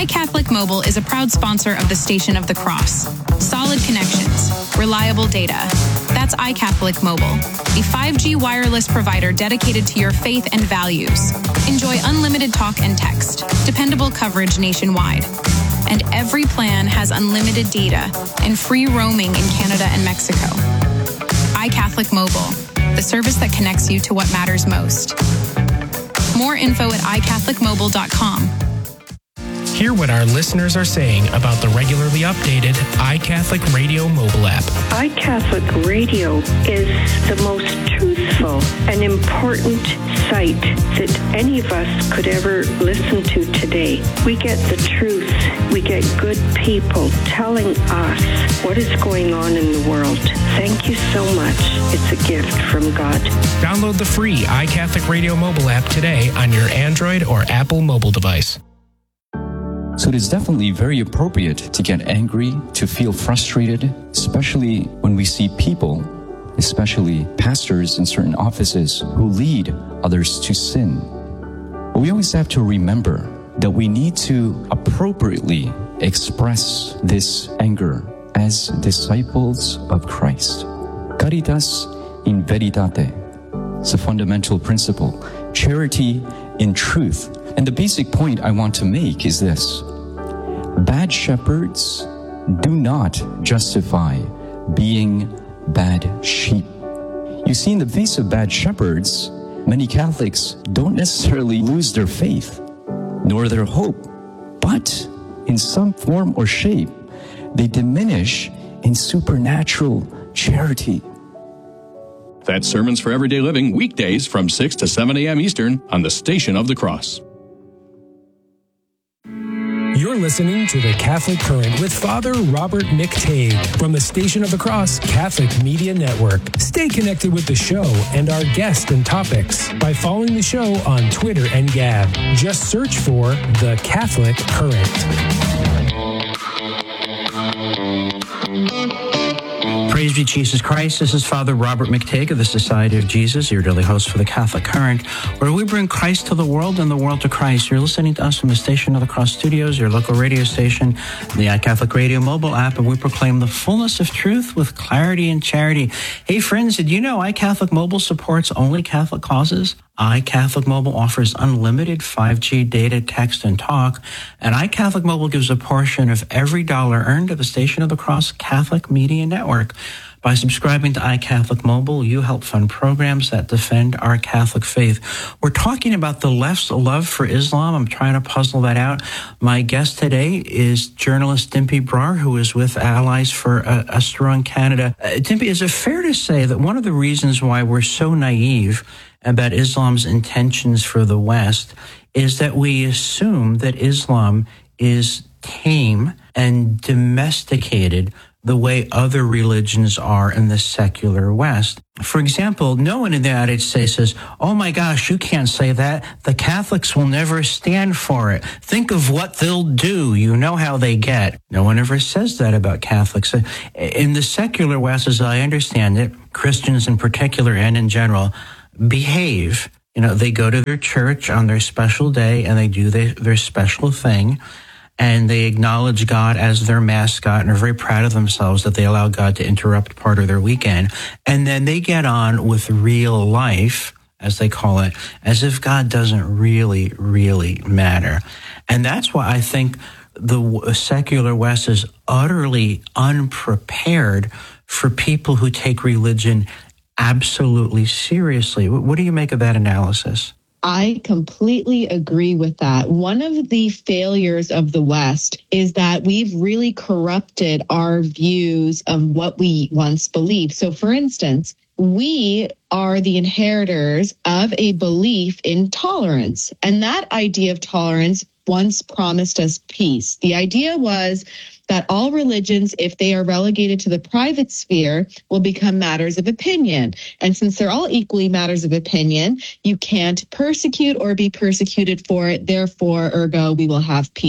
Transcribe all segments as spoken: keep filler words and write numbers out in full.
iCatholic Mobile is a proud sponsor of the Station of the Cross. Solid connections, reliable data. That's iCatholic Mobile, a five G wireless provider dedicated to your faith and values. Enjoy unlimited talk and text, dependable coverage nationwide. And every plan has unlimited data and free roaming in Canada and Mexico. iCatholic Mobile, the service that connects you to what matters most. More info at i catholic mobile dot com. Hear what our listeners are saying about the regularly updated iCatholic Radio mobile app. iCatholic Radio is the most truthful and important site that any of us could ever listen to today. We get the truth. We get good people telling us what is going on in the world. Thank you so much. It's a gift from God. Download the free iCatholic Radio mobile app today on your Android or Apple mobile device. So it is definitely very appropriate to get angry, to feel frustrated, especially when we see people, especially pastors in certain offices, who lead others to sin. But we always have to remember that we need to appropriately express this anger as disciples of Christ. Caritas in veritate. It's a fundamental principle. Charity in truth. And the basic point I want to make is this. Bad shepherds do not justify being bad sheep. You see, in the face of bad shepherds, many Catholics don't necessarily lose their faith, nor their hope, but in some form or shape, they diminish in supernatural charity. That's Sermons for Everyday Living, weekdays from six to seven a.m. Eastern on the Station of the Cross. You're listening to The Catholic Current with Father Robert McTague from the Station of the Cross Catholic Media Network. Stay connected with the show and our guests and topics by following the show on Twitter and Gab. Just search for The Catholic Current. Praise be Jesus Christ. This is Father Robert McTague of the Society of Jesus, your daily host for the Catholic Current, where we bring Christ to the world and the world to Christ. You're listening to us from the Station of the Cross Studios, your local radio station, the iCatholic Radio mobile app, and we proclaim the fullness of truth with clarity and charity. Hey friends, did you know iCatholic Mobile supports only Catholic causes? iCatholic Mobile offers unlimited five G data, text, and talk, and iCatholic Mobile gives a portion of every dollar earned to the Station of the Cross Catholic Media Network. By subscribing to iCatholic Mobile, you help fund programs that defend our Catholic faith. We're talking about the left's love for Islam. I'm trying to puzzle that out. My guest today is journalist Dimpy Brar, who is with Allies for a, a Strong Canada. Uh, Dimpy, is it fair to say that one of the reasons why we're so naive about Islam's intentions for the West is that we assume that Islam is tame and domesticated the way other religions are in the secular West? For example, no one in the United States says, oh my gosh, you can't say that. The Catholics will never stand for it. Think of what they'll do. You know how they get. No one ever says that about Catholics. In the secular West, as I understand it, Christians in particular and in general behave. You know, they go to their church on their special day and they do their, their special thing. And they acknowledge God as their mascot and are very proud of themselves that they allow God to interrupt part of their weekend. And then they get on with real life, as they call it, as if God doesn't really, really matter. And that's why I think the secular West is utterly unprepared for people who take religion absolutely seriously. What do you make of that analysis? I completely agree with that. One of the failures of the West is that we've really corrupted our views of what we once believed. So, for instance, we are the inheritors of a belief in tolerance. And that idea of tolerance once promised us peace. The idea was that all religions, if they are relegated to the private sphere, will become matters of opinion. And since they're all equally matters of opinion, you can't persecute or be persecuted for it. Therefore, ergo, we will have peace.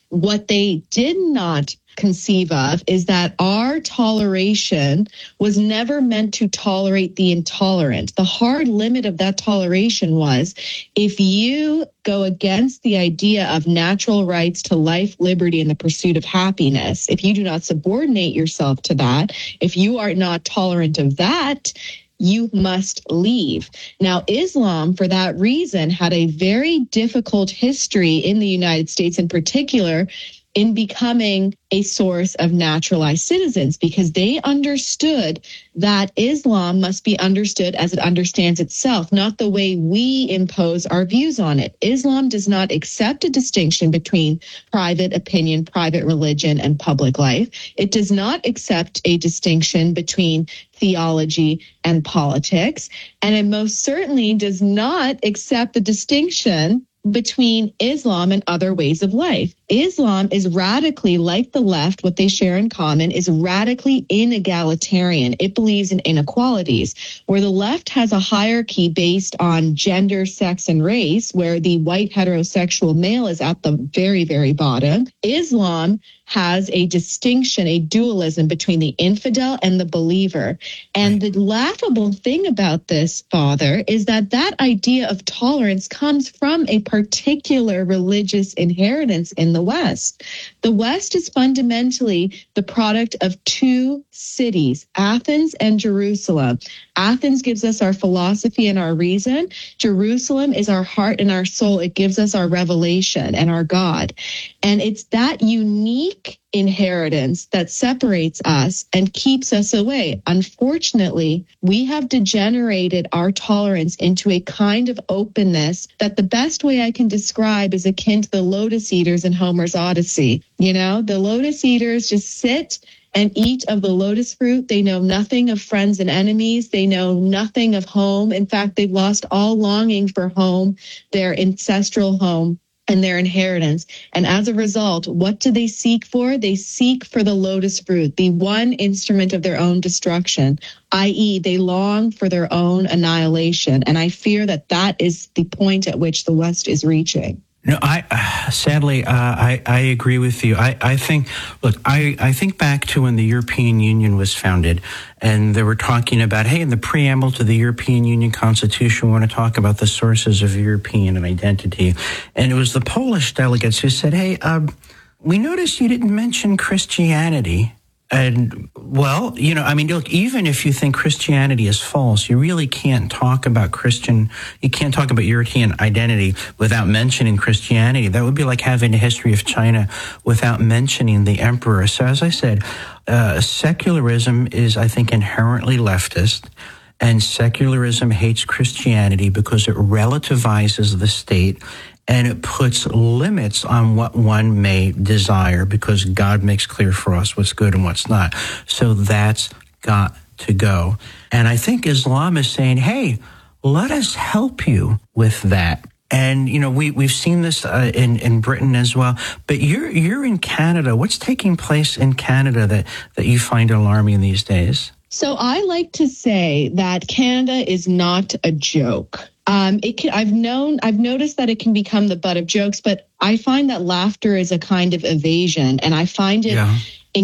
What they did not conceive of is that our toleration was never meant to tolerate the intolerant. The hard limit of that toleration was if you go against the idea of natural rights to life, liberty, and the pursuit of happiness, if you do not subordinate yourself to that, if you are not tolerant of that, you must leave. Now, Islam, for that reason, had a very difficult history in the United States in particular in becoming a source of naturalized citizens, because they understood that Islam must be understood as it understands itself, not the way we impose our views on it. Islam does not accept a distinction between private opinion, private religion, and public life. It does not accept a distinction between theology and politics. And it most certainly does not accept the distinction between Islam and other ways of life. Islam is radically, like the left, what they share in common is radically inegalitarian. It believes in inequalities. Where the left has a hierarchy based on gender, sex, and race, where the white heterosexual male is at the very, very bottom, Islam has a distinction, a dualism between the infidel and the believer. And the laughable thing about this, Father, is that that idea of tolerance comes from a particular religious inheritance in the West. The West is fundamentally the product of two cities, Athens and Jerusalem. Athens gives us our philosophy and our reason. Jerusalem is our heart and our soul. It gives us our revelation and our God. And it's that unique inheritance that separates us and keeps us away. Unfortunately, we have degenerated our tolerance into a kind of openness that the best way I can describe is akin to the lotus eaters in Homer's Odyssey. You know, the lotus eaters just sit and eat of the lotus fruit. They know nothing of friends and enemies. They know nothing of home. In fact, they've lost all longing for home, their ancestral home, and their inheritance. And as a result, what do they seek for? They seek for the lotus fruit, the one instrument of their own destruction, that is they long for their own annihilation. And I fear that that is the point at which the West is reaching. No, I uh, sadly uh, I I agree with you. I, I think look, I, I think back to when the European Union was founded, and they were talking about, hey, in the preamble to the European Union Constitution, we want to talk about the sources of European identity, and it was the Polish delegates who said, hey, um, we noticed you didn't mention Christianity. And, well, you know, I mean, look, even if you think Christianity is false, you really can't talk about Christian, you can't talk about European identity without mentioning Christianity. That would be like having a history of China without mentioning the emperor. So as I said, uh, secularism is, I think, inherently leftist. And secularism hates Christianity because it relativizes the state and it puts limits on what one may desire because God makes clear for us what's good and what's not. So that's got to go. And I think Islam is saying, hey, let us help you with that. And, you know, we, we've seen this uh, in, in Britain as well. But you're you're in Canada. What's taking place in Canada that, that you find alarming these days? So I like to say that Canada is not a joke. Um, it can, I've known, I've noticed that it can become the butt of jokes, but I find that laughter is a kind of evasion, and I find it yeah.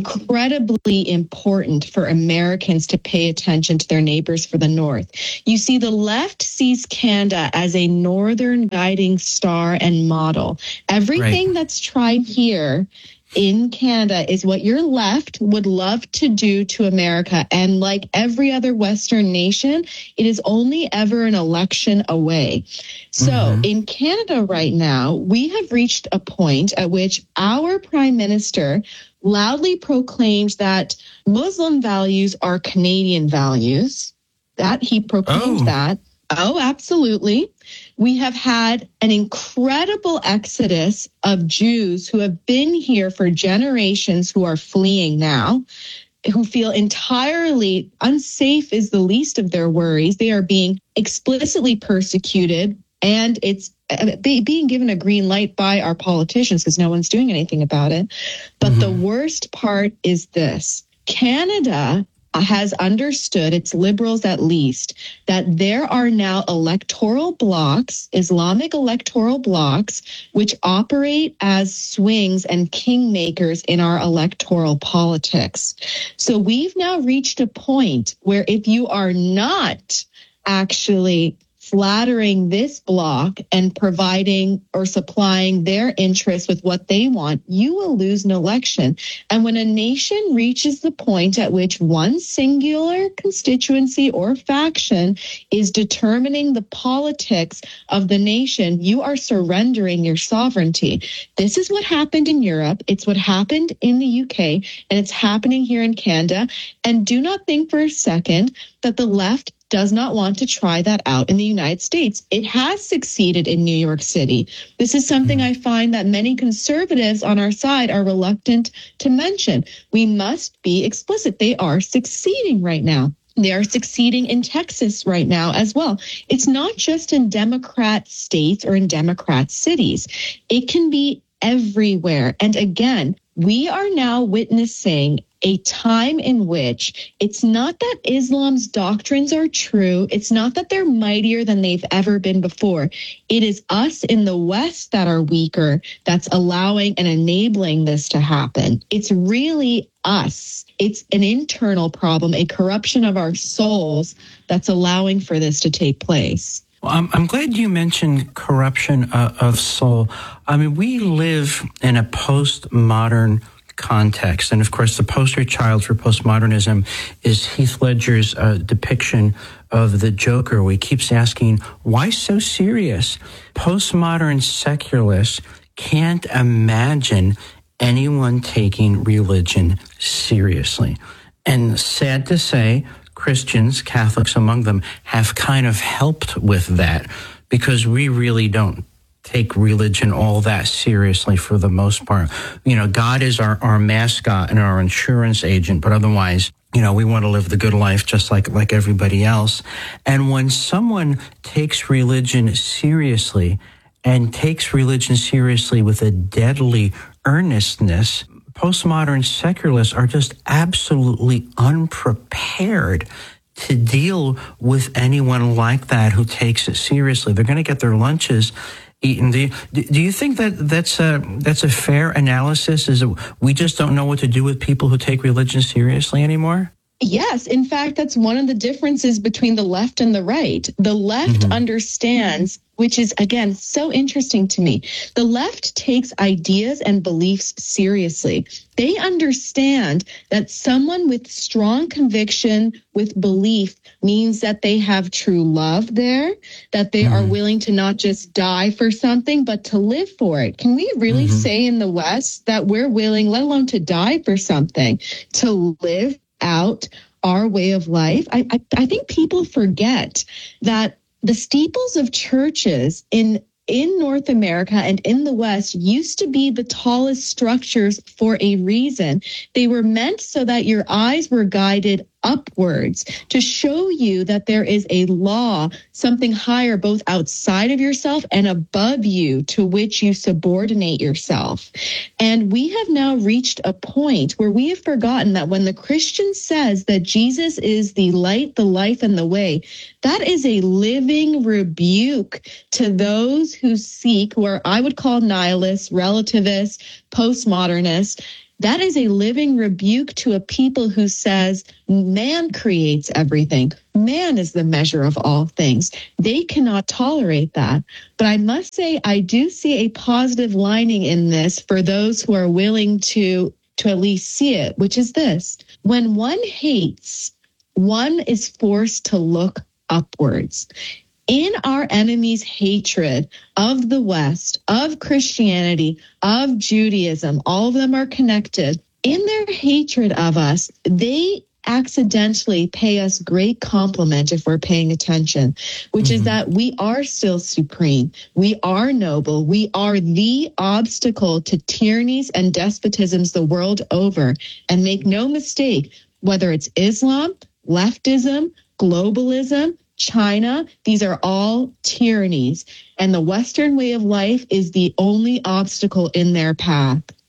incredibly important for Americans to pay attention to their neighbors for the North. You see, the left sees Canada as a northern guiding star and model. Everything right. that's tried here in Canada is what your left would love to do to America. And like every other Western nation, it is only ever an election away. So mm-hmm. in Canada right now, we have reached a point at which our prime minister loudly proclaims that Muslim values are Canadian values. That he proclaims oh. that. Oh, absolutely. We have had an incredible exodus of Jews who have been here for generations who are fleeing now, who feel entirely unsafe is the least of their worries. They are being explicitly persecuted, and it's being given a green light by our politicians because no one's doing anything about it. But mm-hmm. the worst part is this. Canada has understood, its liberals at least, that there are now electoral blocks, Islamic electoral blocks, which operate as swings and kingmakers in our electoral politics. So we've now reached a point where if you are not actually flattering this bloc and providing or supplying their interests with what they want, you will lose an election. And when a nation reaches the point at which one singular constituency or faction is determining the politics of the nation, you are surrendering your sovereignty. This is what happened in Europe. It's what happened in the U K, and it's happening here in Canada. And do not think for a second that the left does not want to try that out in the United States. It has succeeded in New York City. This is something I find that many conservatives on our side are reluctant to mention. We must be explicit. They are succeeding right now. They are succeeding in Texas right now as well. It's not just in Democrat states or in Democrat cities. It can be everywhere. And again, we are now witnessing a time in which it's not that Islam's doctrines are true. It's not that they're mightier than they've ever been before. It is us in the West that are weaker that's allowing and enabling this to happen. It's really us. It's an internal problem, a corruption of our souls that's allowing for this to take place. Well, I'm, I'm glad you mentioned corruption uh, of soul. I mean, we live in a postmodern context. And of course, the poster child for postmodernism is Heath Ledger's uh, depiction of the Joker, where he keeps asking, why so serious? Postmodern secularists can't imagine anyone taking religion seriously. And sad to say, Christians, Catholics among them, have kind of helped with that, because we really don't take religion all that seriously for the most part. You know, God is our, our mascot and our insurance agent, but otherwise, you know, we want to live the good life just like, like everybody else. And when someone takes religion seriously and takes religion seriously with a deadly earnestness, postmodern secularists are just absolutely unprepared to deal with anyone like that who takes it seriously. They're going to get their lunches eaten. Do you, do you think that that's a, that's a fair analysis? Is it, we just don't know what to do with people who take religion seriously anymore? Yes. In fact, that's one of the differences between the left and the right. The left mm-hmm. understands, which is, again, so interesting to me. The left takes ideas and beliefs seriously. They understand that someone with strong conviction, with belief, means that they have true love there, that they mm-hmm. are willing to not just die for something, but to live for it. Can we really mm-hmm. say in the West that we're willing, let alone to die for something, to live out our way of life? I, I, I think people forget that the steeples of churches in in North America and in the West used to be the tallest structures for a reason. They were meant so that your eyes were guided upwards to show you that there is a law, something higher, both outside of yourself and above you, to which you subordinate yourself. And we have now reached a point where we have forgotten that when the Christian says that Jesus is the light, the life, and the way, that is a living rebuke to those who seek, where I would call nihilists, relativists, postmodernists. That is a living rebuke to a people who says man creates everything. Man is the measure of all things. They cannot tolerate that. But I must say, I do see a positive lining in this for those who are willing to, to at least see it, which is this. When one hates, one is forced to look upwards. In our enemy's hatred of the West, of Christianity, of Judaism, all of them are connected. In their hatred of us, they accidentally pay us great compliment if we're paying attention, which mm-hmm. is that we are still supreme. We are noble. We are the obstacle to tyrannies and despotisms the world over. And make no mistake, whether it's Islam, leftism, globalism, China, these are all tyrannies, and the Western way of life is the only obstacle in their path.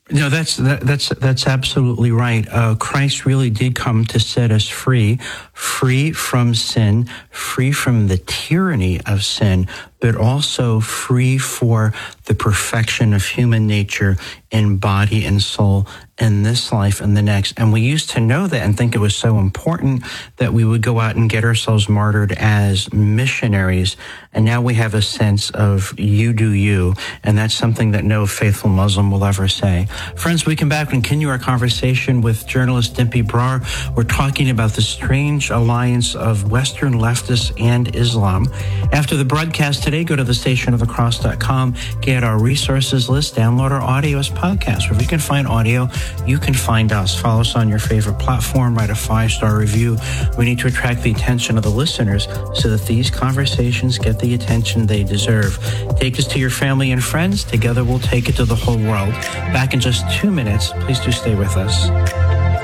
No, that's that, that's that's absolutely right. Uh, Christ really did come to set us free, free from sin, free from the tyranny of sin, but also free for the perfection of human nature in body and soul in this life and the next. And we used to know that and think it was so important that we would go out and get ourselves martyred as missionaries. And now we have a sense of you do you. And that's something that no faithful Muslim will ever say. Friends, we come back and continue our conversation with journalist Dimpy Brar. We're talking about the strange alliance of Western leftists and Islam. After the broadcast today, go to the station of the cross dot com, get our resources list, download our audio as podcasts. Wherever you can find audio, you can find us. Follow us on your favorite platform, write a five-star review. We need to attract the attention of the listeners so that these conversations get the attention they deserve. Take us to your family and friends. Together we'll take it to the whole world. Back in just two minutes. Please do stay with us.